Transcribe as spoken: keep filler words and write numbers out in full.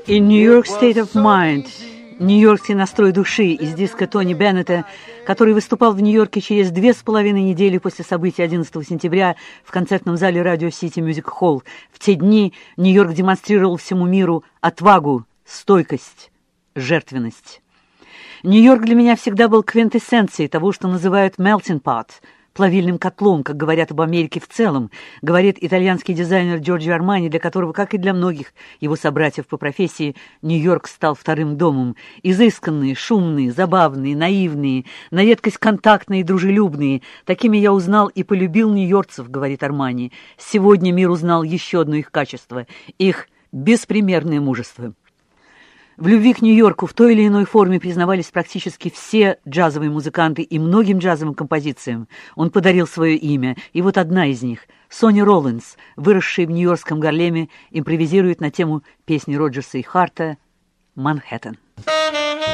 In New York State of Mind, нью-йоркский настрой души из диска Тони Беннета, который выступал в Нью-Йорке через две с половиной недели после событий одиннадцатого сентября в концертном зале Radio City Music Hall. В те дни Нью-Йорк демонстрировал всему миру отвагу, стойкость, жертвенность. Нью-Йорк для меня всегда был квинтэссенцией того, что называют melting pot, плавильным котлом, как говорят об Америке в целом, говорит итальянский дизайнер Джорджио Армани, для которого, как и для многих его собратьев по профессии, Нью-Йорк стал вторым домом. Изысканные, шумные, забавные, наивные, на редкость контактные и дружелюбные. Такими я узнал и полюбил нью-йоркцев, говорит Армани. Сегодня мир узнал еще одно их качество — их беспримерное мужество. В любви к Нью-Йорку в той или иной форме признавались практически все джазовые музыканты, и многим джазовым композициям он подарил свое имя, и вот одна из них, Сони Роллинс, выросшая в нью-йоркском Гарлеме, импровизирует на тему песни Роджерса и Харта «Манхэттен».